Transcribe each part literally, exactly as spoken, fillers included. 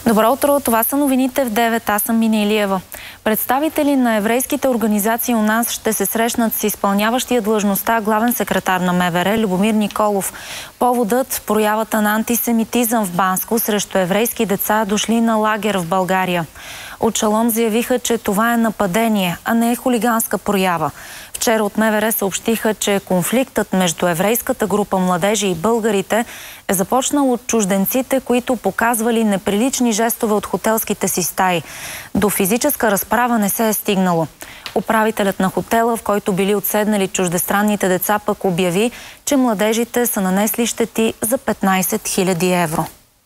Добро утро, това са новините в девет. Аз съм Мина Илиева. Представители на еврейските организации у нас ще се срещнат с изпълняващия длъжността главен секретар на МВР Любомир Николов. Поводът – проявата на антисемитизъм в Банско срещу еврейски деца, дошли на лагер в България. От Шалом заявиха, че това е нападение, а не е хулиганска проява. Вчера от МВР съобщиха, че конфликтът между еврейската група младежи и българите е започнал от чужденците, които показвали неприлични жестове от хотелските си стаи. До физическа разправа не се е стигнало. Управителят на хотела, в който били отседнали чуждестранните деца, пък обяви, че младежите са нанесли щети за петнайсет хиляди евро.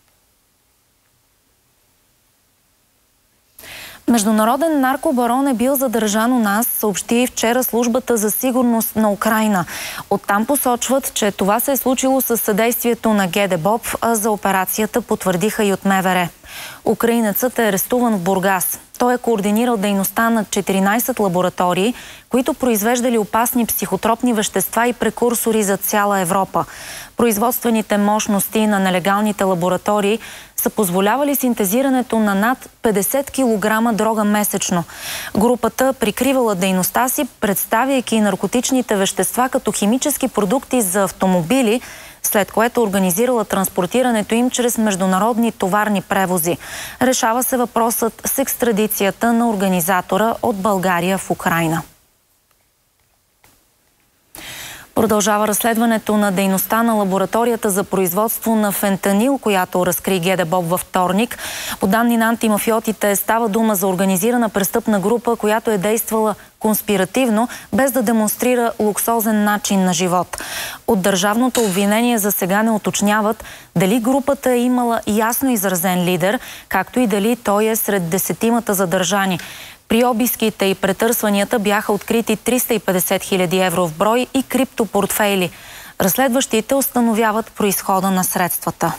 Международен наркобарон е бил задържан у нас, съобщи вчера службата за сигурност на Украйна. Оттам посочват, че това се е случило със съдействието на ГДБОП, а за операцията потвърдиха и от МВР. Украинецът е арестуван в Бургас. Той е координирал дейността на четиринайсет лаборатории, които произвеждали опасни психотропни вещества и прекурсори за цяла Европа. Производствените мощности на нелегалните лаборатории са позволявали синтезирането на над петдесет килограма дрога месечно. Групата прикривала дейността си, представяйки наркотичните вещества като химически продукти за автомобили, след което организирала транспортирането им чрез международни товарни превози. Решава се въпросът с екстрадицията на организатора от България в Украйна. Продължава разследването на дейността на лабораторията за производство на фентанил, която разкри ГДБОП във вторник. По данни на антимафиотите става дума за организирана престъпна група, която е действала конспиративно, без да демонстрира луксозен начин на живот. От държавното обвинение за сега не уточняват дали групата е имала ясно изразен лидер, както и дали той е сред десетимата задържани. При обиските и претърсванията бяха открити триста и петдесет хиляди евро в брой и криптопортфейли. Разследващите установяват произхода на средствата.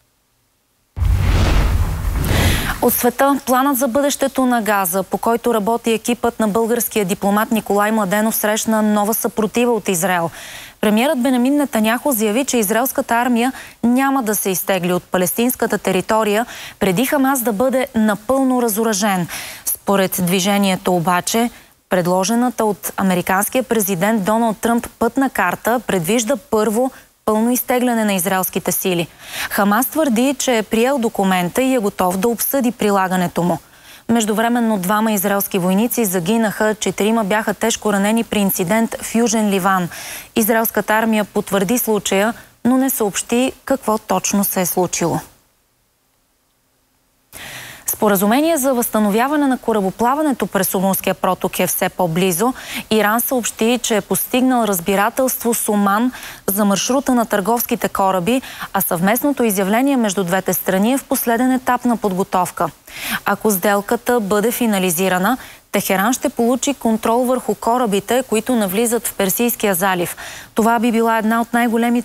От света, планът за бъдещето на Газа, по който работи екипът на българския дипломат Николай Младенов, срещна нова съпротива от Израел. Премиерът Бенямин Нетаняху заяви, че израелската армия няма да се изтегли от палестинската територия, преди Хамас да бъде напълно разоръжен. Според движението обаче, предложената от американския президент Доналд Тръмп пътна карта предвижда първо пълно изтегляне на израелските сили. Хамас твърди, че е приел документа и е готов да обсъди прилагането му. Междувременно двама израелски войници загинаха, четирима бяха тежко ранени при инцидент в Южен Ливан. Израелската армия потвърди случая, но не съобщи какво точно се е случило. Споразумение за възстановяване на корабоплаването през Омурския проток е все по-близо. Иран съобщи, че е постигнал разбирателство с Оман за маршрута на търговските кораби, а съвместното изявление между двете страни е в последен етап на подготовка. Ако сделката бъде финализирана, Техеран ще получи контрол върху корабите, които навлизат в Персийския залив. Това би била една от най-големите